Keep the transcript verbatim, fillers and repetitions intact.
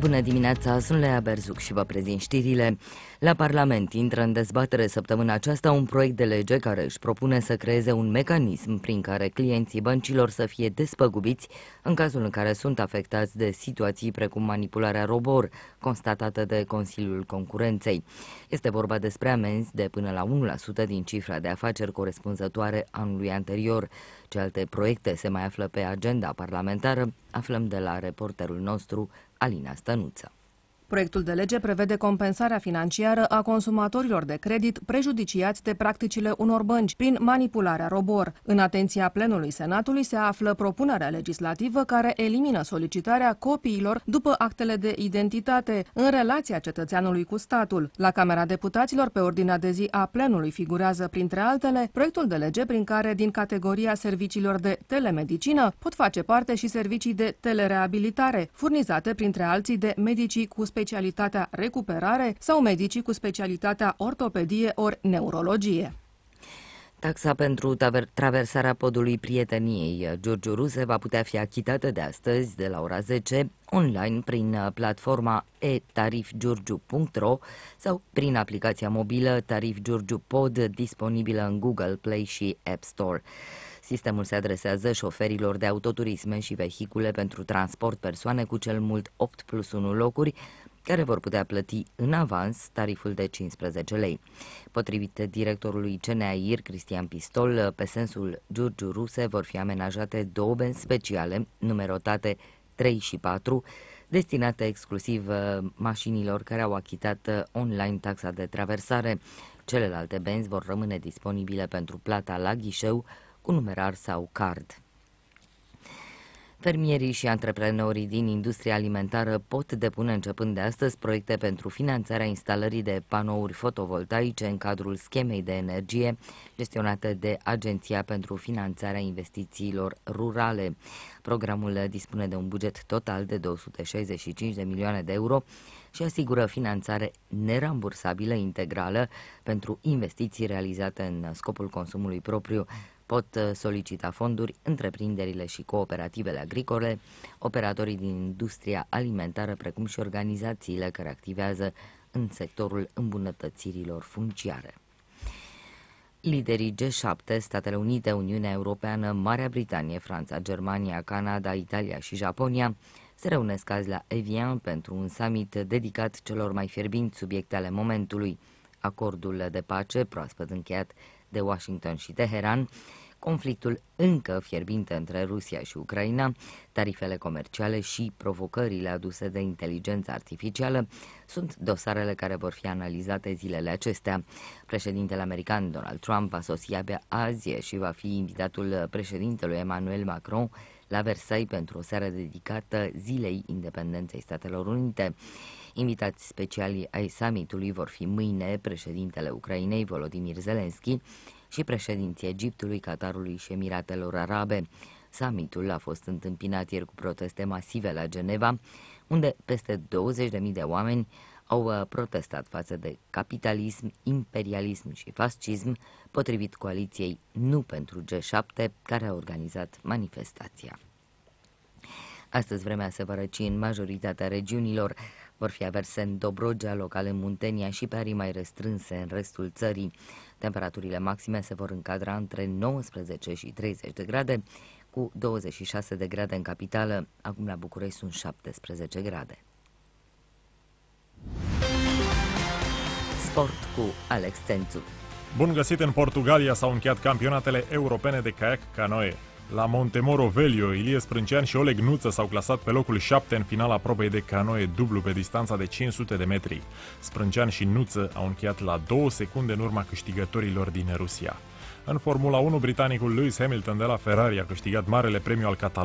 Bună dimineața, sunt Lea Berzuc și vă prezint știrile. La Parlament intră în dezbatere săptămâna aceasta un proiect de lege care își propune să creeze un mecanism prin care clienții băncilor să fie despăgubiți în cazul în care sunt afectați de situații precum manipularea ROBOR, constatată de Consiliul Concurenței. Este vorba despre amenzi de până la unu la sută din cifra de afaceri corespunzătoare anului anterior. Ce alte proiecte se mai află pe agenda parlamentară, aflăm de la reporterul nostru, Alina Stănuță. Proiectul de lege prevede compensarea financiară a consumatorilor de credit prejudiciați de practicile unor bănci prin manipularea ROBOR. În atenția plenului Senatului se află propunerea legislativă care elimină solicitarea copiilor după actele de identitate în relația cetățeanului cu statul. La Camera Deputaților, pe ordinea de zi a plenului, figurează, printre altele, proiectul de lege prin care, din categoria serviciilor de telemedicină, pot face parte și servicii de telereabilitare, furnizate, printre alții, de medicii cu specialitatea recuperare sau medicii cu specialitatea ortopedie ori neurologie. Taxa pentru traversarea podului Prieteniei Giurgiu Ruse va putea fi achitată de astăzi, de la ora zece, online prin platforma e tarif giurgiu punct ro sau prin aplicația mobilă Tarif Giurgiu Pod, disponibilă în Google Play și App Store. Sistemul se adresează șoferilor de autoturisme și vehicule pentru transport persoane cu cel mult opt plus unu locuri, care vor putea plăti în avans tariful de cincisprezece lei. Potrivit directorului C N A I R, Cristian Pistol, pe sensul Giurgiu Ruse vor fi amenajate două benzi speciale, numerotate trei și patru, destinate exclusiv mașinilor care au achitat online taxa de traversare. Celelalte benzi vor rămâne disponibile pentru plata la ghișeu cu numerar sau card. Fermierii și antreprenorii din industria alimentară pot depune începând de astăzi proiecte pentru finanțarea instalării de panouri fotovoltaice în cadrul schemei de energie gestionate de Agenția pentru Finanțarea Investițiilor Rurale. Programul dispune de un buget total de două sute șaizeci și cinci de milioane de euro și asigură finanțare nerambursabilă integrală pentru investiții realizate în scopul consumului propriu. Pot solicita fonduri întreprinderile și cooperativele agricole, operatorii din industria alimentară, precum și organizațiile care activează în sectorul îmbunătățirilor funciare. Liderii G șapte, Statele Unite, Uniunea Europeană, Marea Britanie, Franța, Germania, Canada, Italia și Japonia se reunesc azi la Evian pentru un summit dedicat celor mai fierbinți subiecte ale momentului: acordul de pace proaspăt încheiat de Washington și Teheran, conflictul încă fierbinte între Rusia și Ucraina, tarifele comerciale și provocările aduse de inteligența artificială sunt dosarele care vor fi analizate zilele acestea. Președintele american Donald Trump va sosi abia azi și va fi invitatul președintelui Emmanuel Macron la Versailles pentru o seară dedicată Zilei Independenței Statelor Unite. Invitați speciali ai summitului vor fi mâine președintele Ucrainei Volodymyr Zelensky și președinții Egiptului, Qatarului și Emiratelor Arabe. Summitul a fost întâmpinat ieri cu proteste masive la Geneva, unde peste douăzeci de mii de oameni au protestat față de capitalism, imperialism și fascism, potrivit coaliției Nu pentru G șapte, care a organizat manifestația. Astăzi vremea se va răci în majoritatea regiunilor. Vor fi averse în Dobrogea, local în Muntenia și pe arii mai restrânse în restul țării. Temperaturile maxime se vor încadra între nouăsprezece și treizeci de grade, cu douăzeci și șase de grade în capitală. Acum la București sunt șaptesprezece grade. Sport cu Alex Țențu. Bun găsit! În Portugalia s-au încheiat campionatele europene de caiac-canoe. La Montemoro Velho, Ilie Sprâncean și Oleg Nuță s-au clasat pe locul șapte în finala probei de canoe dublu pe distanța de cinci sute de metri. Sprâncean și Nuță au încheiat la două secunde în urma câștigătorilor din Rusia. În Formula unu, britanicul Lewis Hamilton de la Ferrari a câștigat marele premiu al Cataloniei